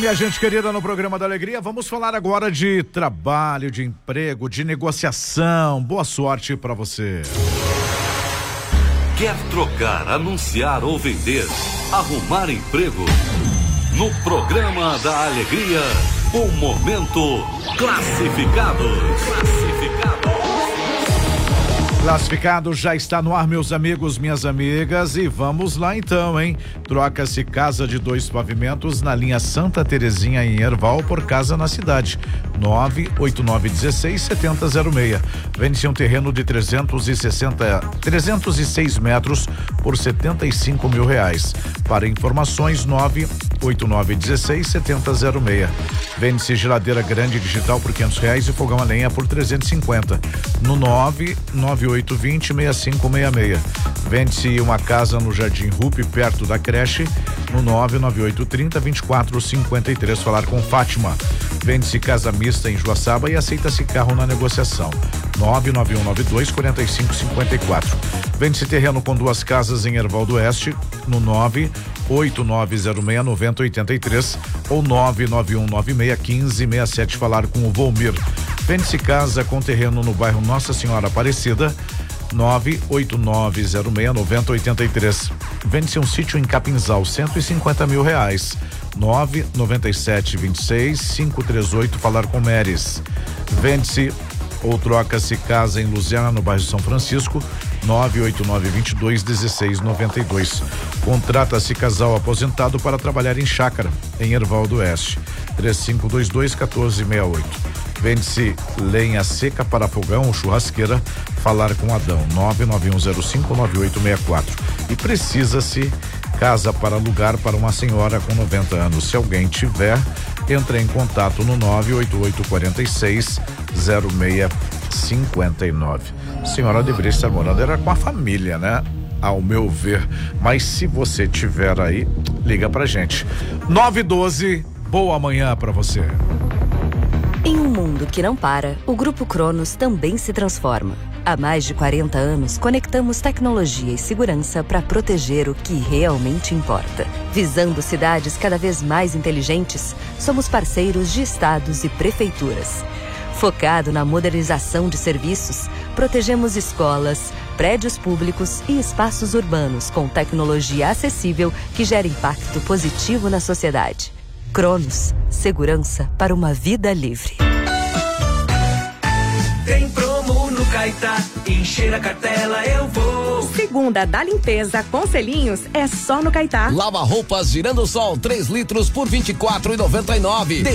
Minha gente querida, no programa da Alegria, vamos falar agora de trabalho, de emprego, de negociação. Boa sorte para você. Quer trocar, anunciar ou vender, arrumar emprego? No programa da Alegria, o Momento Classificados. Classificado já está no ar, meus amigos, minhas amigas, e vamos lá então, hein? Troca-se casa de 2 pavimentos na linha Santa Terezinha em Erval por casa na cidade. 98916-7006. Vende-se um terreno de 306 metros por R$75 mil. Para informações, 98916-7006. Vende-se geladeira grande digital por R$500 e fogão a lenha por 350. No 99820-6566. Vende-se uma casa no Jardim Rupi, perto da creche, no 99830-2453. Falar com Fátima. Vende-se casa mista em Joaçaba e aceita-se carro na negociação. 99192-4554. Vende-se terreno com 2 casas em Erval do Oeste, no 98906-9083 ou 99196-1567. Falar com o Volmir. Vende-se casa com terreno no bairro Nossa Senhora Aparecida, 98906-9083. Vende-se um sítio em Capinzal, R$150 mil. 99726-538. Falar com Meres. Vende-se ou troca-se casa em Luzerna, no bairro São Francisco, 98922-1692. Contrata-se casal aposentado para trabalhar em chácara, em Erval do Oeste, 3522-1468. Vende-se lenha seca para fogão ou churrasqueira. Falar com Adão, 99105-9864. E precisa-se casa para alugar para uma senhora com 90 anos. Se alguém tiver, entre em contato no 98846-0659. A senhora deveria estar morando era com a família, né? Ao meu ver. Mas se você tiver aí, liga pra gente. 912, boa manhã pra você. Em um mundo que não para, o Grupo Cronos também se transforma. Há mais de 40 anos, conectamos tecnologia e segurança para proteger o que realmente importa. Visando cidades cada vez mais inteligentes, somos parceiros de estados e prefeituras. Focado na modernização de serviços, protegemos escolas, prédios públicos e espaços urbanos com tecnologia acessível que gera impacto positivo na sociedade. Cronos, segurança para uma vida livre. Tem promo no Caetá, encher a cartela eu vou. Segunda da limpeza com selinhos é só no Caetá. Lava roupas Girando Sol 3 litros por R$24,99.